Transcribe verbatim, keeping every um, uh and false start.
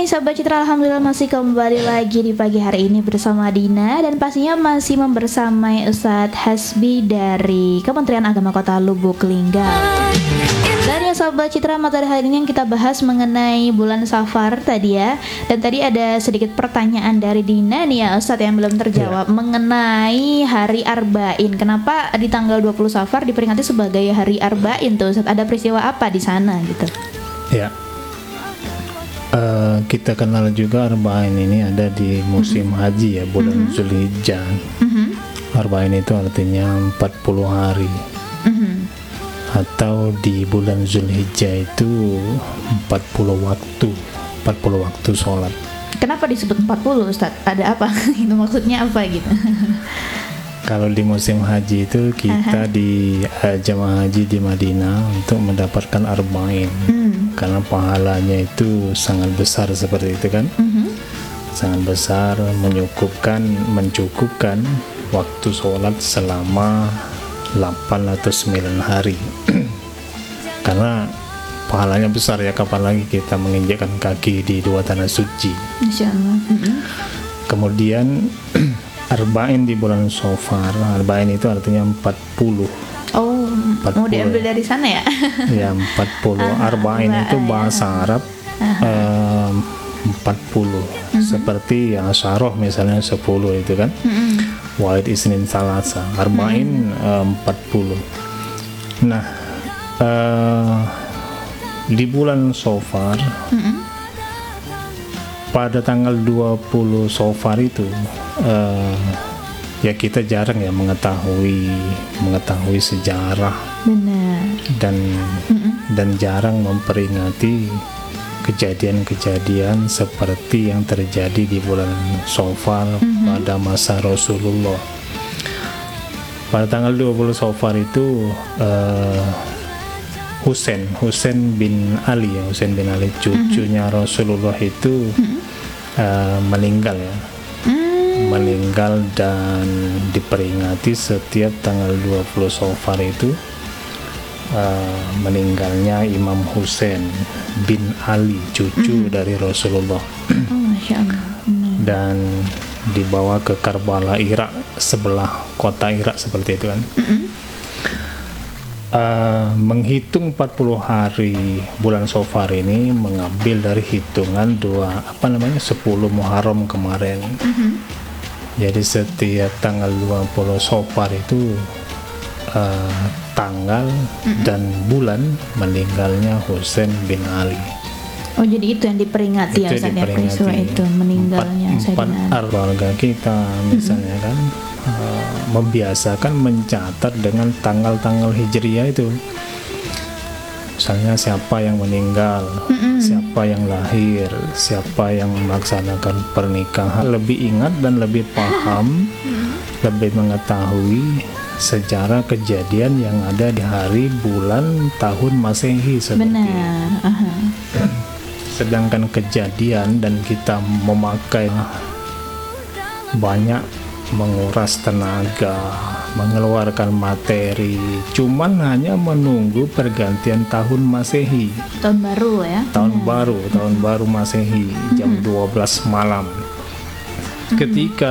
nih Sahabat Citra, alhamdulillah masih kembali lagi di pagi hari ini bersama Dina. Dan pastinya masih membersamai Ustadz Hasbi dari Kementerian Agama Kota Lubuk Linggau. Dan ya Sahabat Citra, materi hari ini yang kita bahas mengenai bulan Safar tadi ya. Dan tadi ada sedikit pertanyaan dari Dina nih ya Ustadz yang belum terjawab ya. Mengenai hari Arba'in. Kenapa di tanggal dua puluh Safar diperingati sebagai hari Arba'in tuh Ustadz? Ada peristiwa apa di sana gitu? Ya. Uh, kita kenal juga Arba'in ini ada di musim mm-hmm. haji ya, bulan mm-hmm. Zulhijjah. Mm-hmm. Arba'in itu artinya empat puluh hari. Mm-hmm. Atau di bulan Zulhijjah itu empat puluh waktu, empat puluh waktu sholat. Kenapa disebut empat puluh Ustaz? Ada apa? Itu maksudnya apa gitu? Kalau di musim haji itu kita uh-huh. di uh, jemaah haji di Madinah untuk mendapatkan Arba'in. Mm. Karena pahalanya itu sangat besar seperti itu kan, mm-hmm. sangat besar, menyukupkan mencukupkan waktu sholat selama delapan atau sembilan hari. Karena pahalanya besar ya, kapan lagi kita menginjakkan kaki di dua tanah suci. Insyaallah. Mm-hmm. Kemudian Arba'in di bulan Safar, Arba'in itu artinya empat puluh. Oh, empat puluh. Mau diambil dari sana ya? Ya, empat puluh. Arba'in itu bahasa Arab eh, empat puluh. Uh-huh. Seperti yang Asyarah misalnya sepuluh itu kan. Uh-huh. Wahid Isnin Salasa. Arba'in uh-huh. eh, empat puluh. Nah, eh, di bulan Safar uh-huh. pada tanggal dua puluh Safar itu eh, ya kita jarang ya mengetahui mengetahui sejarah. Benar. dan Mm-mm. dan jarang memperingati kejadian-kejadian seperti yang terjadi di bulan Safar mm-hmm. pada masa Rasulullah. Pada tanggal dua puluh Safar itu uh, Husain Husain bin Ali ya Husain bin Ali cucunya mm-hmm. Rasulullah itu mm-hmm. uh, meninggal ya. meninggal dan diperingati setiap tanggal dua puluh Safar itu uh, meninggalnya Imam Husain bin Ali cucu mm-hmm. dari Rasulullah. Oh, Masya Allah. Dan dibawa ke Karbala, Irak, sebelah kota Irak seperti itu kan. Mm-hmm. Uh, menghitung empat puluh hari bulan Safar ini mengambil dari hitungan dua apa namanya sepuluh Muharram kemarin. Mm-hmm. Jadi setiap tanggal dua puluh Safar itu uh, tanggal mm-hmm. dan bulan meninggalnya Husain bin Ali. Oh, jadi itu yang diperingati itu ya Ustaz ya, peristiwa itu meninggalnya empat, empat keluarga kita misalnya mm-hmm. kan uh, membiasakan mencatat dengan tanggal-tanggal Hijriyah itu. Misalnya siapa yang meninggal, mm-hmm. siapa yang lahir, siapa yang melaksanakan pernikahan, lebih ingat dan lebih paham, mm-hmm. lebih mengetahui sejarah kejadian yang ada di hari, bulan, tahun Masehi seperti itu. Benar. Uh-huh. Sedangkan kejadian dan kita memakai banyak menguras tenaga, mengeluarkan materi, cuman hanya menunggu pergantian tahun Masehi. Tahun baru ya? Tahun ya. baru, tahun hmm. baru Masehi, jam hmm. dua belas malam. Hmm. Ketika